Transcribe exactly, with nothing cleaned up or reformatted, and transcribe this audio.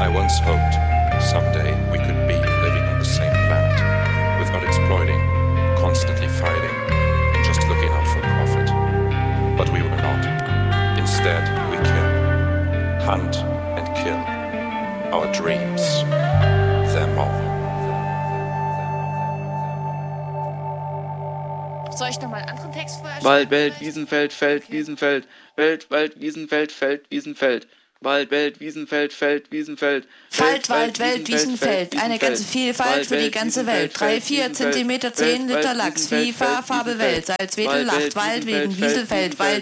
I once hoped someday we could be living on the same planet, without exploiting, constantly fighting, and just looking out for profit. But we were not. Instead, we kill, hunt and kill. Our dreams, them all. Soll ich nochmal einen anderen Text vorher? Wald, Welt, Wiesenfeld, Feld, Wiesenfeld. Welt, Wald, Wiesenfeld, Feld, Wiesenfeld. Wald, Welt, Wiesenfeld, Feld, Wiesenfeld. Wald, Wald, Welt, Wiesenfeld. Eine ganze Vielfalt für die ganze Welt. Drei, vier Zentimeter, zehn Liter Lachs. FIFA, Farbe, Welt. Salzwedel, Lacht, Wald, Wegen, Wieselfeld, Wald.